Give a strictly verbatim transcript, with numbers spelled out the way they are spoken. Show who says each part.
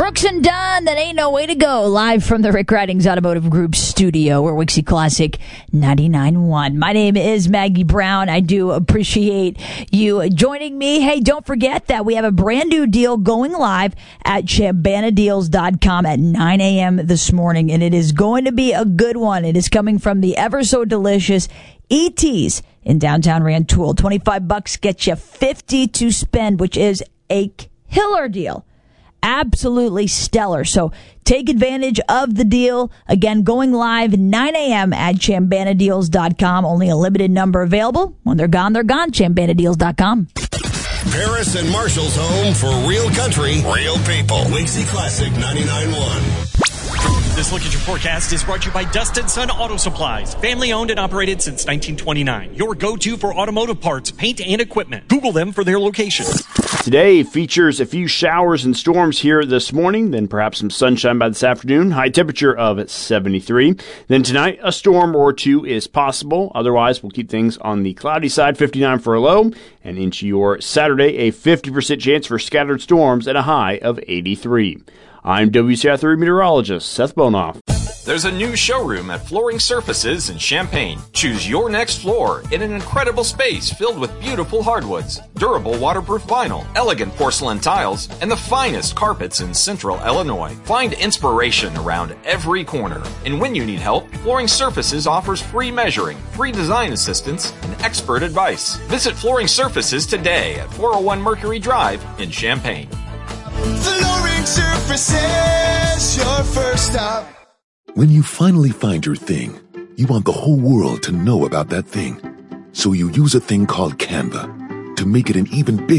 Speaker 1: Brooks and Dunn, that ain't no way to go. Live from the Rick Ridings Automotive Group studio, or Wixie Classic ninety-nine point one. My name is Maggie Brown. I do appreciate you joining me. Hey, don't forget that we have a brand new deal going live at chambana deals dot com at nine a.m. this morning, and it is going to be a good one. It is coming from the ever so delicious E T's in downtown Rantoul. twenty-five bucks gets you fifty to spend, which is a killer deal. Absolutely stellar. So take advantage of the deal. Again, going live nine a.m. at chambana deals dot com. Only a limited number available. When they're gone, they're gone. chambana deals dot com.
Speaker 2: Paris and Marshall's home for real country, real people. Wixie Classic ninety-nine point one.
Speaker 3: This Look at Your Forecast is brought to you by Dustin Sun Auto Supplies. Family owned and operated since nineteen twenty-nine. Your go-to for automotive parts, paint, and equipment. Google them for their location.
Speaker 4: Today features a few showers and storms here this morning, then perhaps some sunshine by this afternoon. High temperature of seventy-three. Then tonight, a storm or two is possible. Otherwise, we'll keep things on the cloudy side, fifty-nine for a low. And into your Saturday, a fifty percent chance for scattered storms at a high of eighty-three. I'm W C I three meteorologist Seth Bonoff.
Speaker 5: There's a new showroom at Flooring Surfaces in Champaign. Choose your next floor in an incredible space filled with beautiful hardwoods, durable waterproof vinyl, elegant porcelain tiles, and the finest carpets in central Illinois. Find inspiration around every corner. And when you need help, Flooring Surfaces offers free measuring, free design assistance, and expert advice. Visit Flooring Surfaces today at four oh one Mercury Drive in Champaign.
Speaker 6: Flooring Surfaces, your first stop.
Speaker 7: When you finally find your thing, you want the whole world to know about that thing. So you use a thing called Canva to make it an even bigger